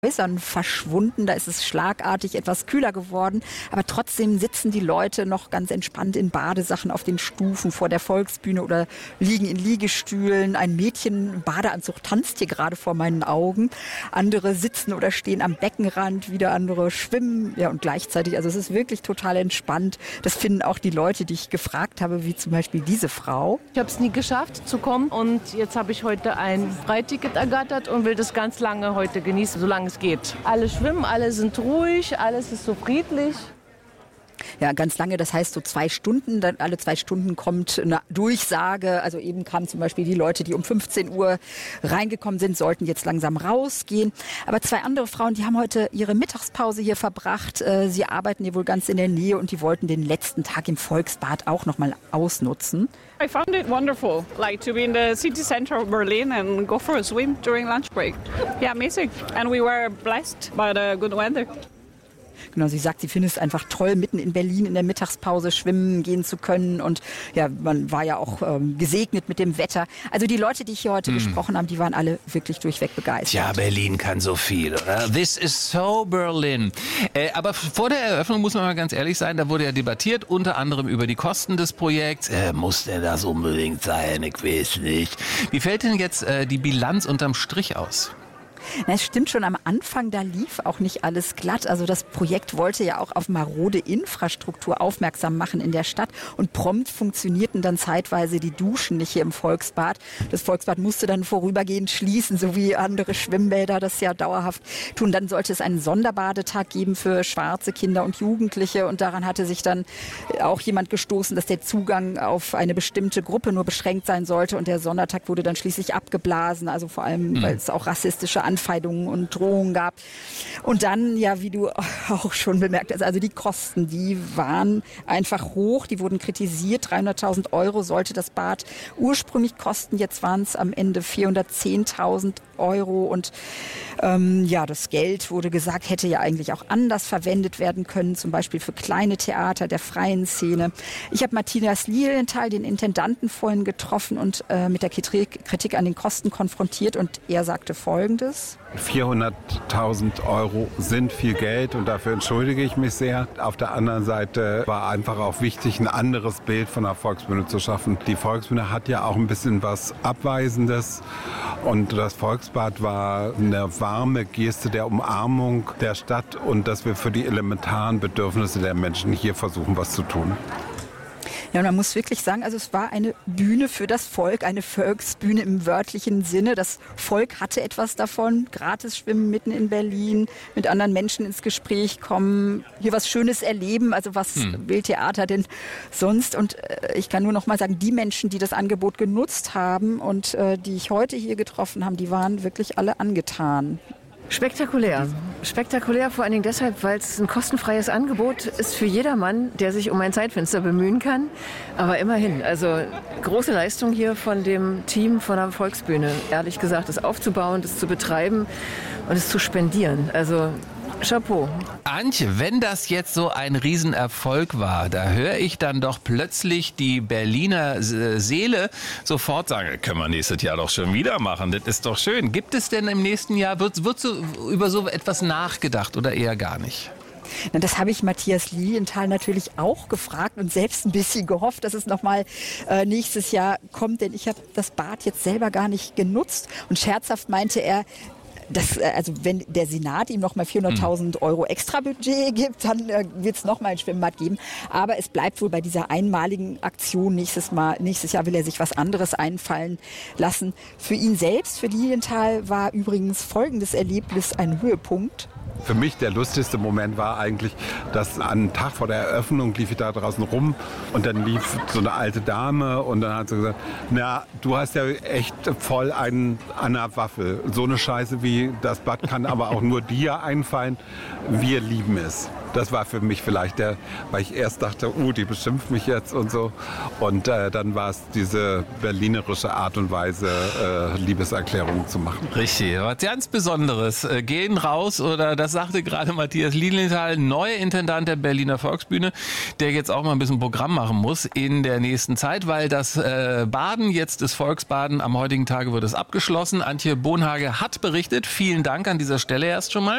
Häusern verschwunden. Da ist es schlagartig etwas kühler geworden. Aber trotzdem sitzen die Leute noch ganz entspannt in Badesachen auf den Stufen vor der Volksbühne oder liegen in Liegestühlen. Ein Mädchen im Badeanzug tanzt hier gerade vor meinen Augen. Andere sitzen oder stehen am Beckenrand, wieder andere schwimmen. Ja, und gleichzeitig, also es ist wirklich total entspannt. Das finden auch die Leute, die ich gefragt habe, wie zum Beispiel diese Frau. Ich habe es nie geschafft zu kommen und jetzt habe ich heute ein Freiticket ergattert und will das ganz lange heute genießen, solange es geht. Alle schwimmen, alle sind ruhig, alles ist so friedlich. Ja, ganz lange, das heißt so 2 Stunden. Dann alle 2 Stunden kommt eine Durchsage. Also eben kamen zum Beispiel die Leute, die um 15 Uhr reingekommen sind, sollten jetzt langsam rausgehen. Aber 2 andere Frauen, die haben heute ihre Mittagspause hier verbracht. Sie arbeiten hier wohl ganz in der Nähe und die wollten den letzten Tag im Volksbad auch noch mal ausnutzen. I found it wonderful, like to be in the city center of Berlin and go for a swim during lunch break. Yeah, amazing. And we were blessed by the good weather. Genau, sie sagt, sie findet es einfach toll, mitten in Berlin in der Mittagspause schwimmen gehen zu können. Und ja, man war ja auch gesegnet mit dem Wetter. Also die Leute, die ich hier heute gesprochen habe, die waren alle wirklich durchweg begeistert. Ja, Berlin kann so viel, oder? This is so Berlin. Aber vor der Eröffnung muss man mal ganz ehrlich sein, da wurde ja debattiert, unter anderem über die Kosten des Projekts. Muss der das unbedingt sein? Ich weiß nicht. Wie fällt denn jetzt die Bilanz unterm Strich aus? Na, es stimmt schon, am Anfang, da lief auch nicht alles glatt. Also das Projekt wollte ja auch auf marode Infrastruktur aufmerksam machen in der Stadt. Und prompt funktionierten dann zeitweise die Duschen nicht hier im Volksbad. Das Volksbad musste dann vorübergehend schließen, so wie andere Schwimmbäder das ja dauerhaft tun. Dann sollte es einen Sonderbadetag geben für schwarze Kinder und Jugendliche. Und daran hatte sich dann auch jemand gestoßen, dass der Zugang auf eine bestimmte Gruppe nur beschränkt sein sollte. Und der Sondertag wurde dann schließlich abgeblasen. Also vor allem, weil es auch rassistische Anfeindungen und Drohungen gab. Und dann, ja, wie du auch schon bemerkt hast, also die Kosten, die waren einfach hoch, die wurden kritisiert. 300.000 € sollte das Bad ursprünglich kosten, jetzt waren es am Ende 410.000 € und ja, das Geld, wurde gesagt, hätte ja eigentlich auch anders verwendet werden können, zum Beispiel für kleine Theater der freien Szene. Ich habe Matthias Lilienthal, den Intendanten, vorhin getroffen und mit der Kritik an den Kosten konfrontiert und er sagte Folgendes. 400.000 € sind viel Geld und dafür entschuldige ich mich sehr. Auf der anderen Seite war einfach auch wichtig, ein anderes Bild von der Volksbühne zu schaffen. Die Volksbühne hat ja auch ein bisschen was Abweisendes und das Volksbad war eine warme Geste der Umarmung der Stadt und dass wir für die elementaren Bedürfnisse der Menschen hier versuchen, was zu tun. Ja, und man muss wirklich sagen, also es war eine Bühne für das Volk, eine Volksbühne im wörtlichen Sinne. Das Volk hatte etwas davon, gratis schwimmen mitten in Berlin, mit anderen Menschen ins Gespräch kommen, hier was Schönes erleben. Also was will Theater denn sonst? Und ich kann nur noch mal sagen, die Menschen, die das Angebot genutzt haben und die ich heute hier getroffen habe, die waren wirklich alle angetan. Spektakulär. Spektakulär vor allen Dingen deshalb, weil es ein kostenfreies Angebot ist für jedermann, der sich um ein Zeitfenster bemühen kann. Aber immerhin, also große Leistung hier von dem Team von der Volksbühne. Ehrlich gesagt, es aufzubauen, es zu betreiben und es zu spendieren. Also Chapeau. Antje, wenn das jetzt so ein Riesenerfolg war, da höre ich dann doch plötzlich die Berliner Seele sofort sagen, können wir nächstes Jahr doch schon wieder machen, das ist doch schön. Gibt es denn im nächsten Jahr, wird so über so etwas nachgedacht oder eher gar nicht? Na, das habe ich Matthias Lilienthal natürlich auch gefragt und selbst ein bisschen gehofft, dass es nochmal nächstes Jahr kommt, denn ich habe das Bad jetzt selber gar nicht genutzt und scherzhaft meinte er, also wenn der Senat ihm noch mal 400.000 € Extrabudget gibt, dann wird es noch mal ein Schwimmbad geben. Aber es bleibt wohl bei dieser einmaligen Aktion. Nächstes Jahr will er sich was anderes einfallen lassen. Für ihn selbst, für Lilienthal, war übrigens folgendes Erlebnis ein Höhepunkt. Für mich der lustigste Moment war eigentlich, dass an einem Tag vor der Eröffnung lief ich da draußen rum und dann lief so eine alte Dame und dann hat sie gesagt, na, du hast ja echt voll einen an der Waffel. So eine Scheiße wie das Bad kann aber auch nur dir einfallen. Wir lieben es. Das war für mich vielleicht weil ich erst dachte, die beschimpft mich jetzt und so. Und dann war es diese berlinerische Art und Weise, Liebeserklärungen zu machen. Richtig, was ganz Besonderes. Gehen raus oder das sagte gerade Matthias Lilienthal, neuer Intendant der Berliner Volksbühne, der jetzt auch mal ein bisschen Programm machen muss in der nächsten Zeit, weil das Baden jetzt ist Volksbaden. Am heutigen Tage wird es abgeschlossen. Antje Bonhage hat berichtet. Vielen Dank an dieser Stelle erst schon mal.